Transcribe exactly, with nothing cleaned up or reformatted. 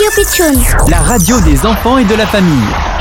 Radio Pitchoun, la radio des enfants et de la famille.